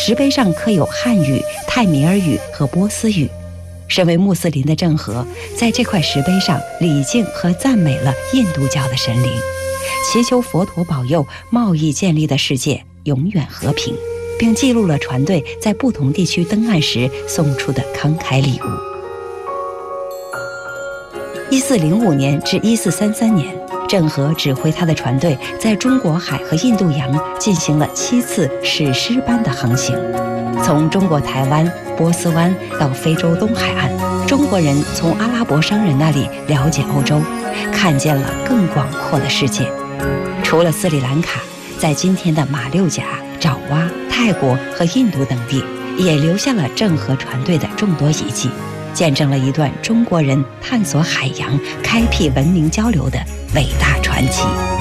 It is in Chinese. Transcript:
石碑上刻有汉语、泰米尔语和波斯语。身为穆斯林的郑和，在这块石碑上礼敬和赞美了印度教的神灵，祈求佛陀保佑贸易建立的世界永远和平，并记录了船队在不同地区登岸时送出的慷慨礼物。1405年至1433年，郑和指挥他的船队在中国海和印度洋进行了7次史诗般的航行，从中国台湾、波斯湾到非洲东海岸，中国人从阿拉伯商人那里了解欧洲，看见了更广阔的世界。除了斯里兰卡，在今天的马六甲、爪哇、泰国和印度等地，也留下了郑和船队的众多遗迹，见证了一段中国人探索海洋、开辟文明交流的伟大传奇。